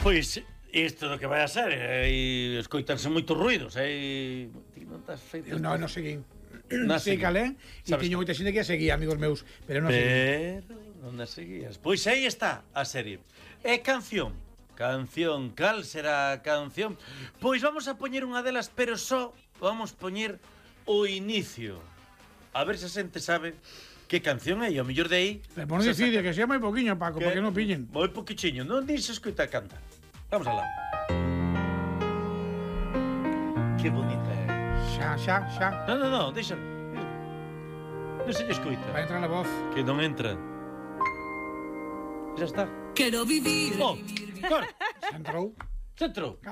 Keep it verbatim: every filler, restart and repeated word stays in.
Pois isto do que vai a ser, e escoitanse moitos ruidos, e ti non estás feito. Eu non, non seguín. Non Sei seguín. calén, e Sabes- teño moita xente que a seguía, amigos meus, pero non seguín. Pero non a seguías. Pois aí está a serie. É canción. Canción, cal será a canción? Pois vamos a poñer unha delas, pero só vamos poñer o inicio. A ver se a xente sabe que canción é, e ao mellor de aí... Pero por non se dicir saca- que sea moi poquinho, Paco, para que non pillen. Moi poquichiño, non dis escoita cantar. Vamos alá. Que bonita é. Xa, xa, xa. Non, non, non, deixa. Non se lle escoita. Vai entrar a voz. Que non entra. Já está. Quero vivir. Oh, cor, Xa entrou. centro.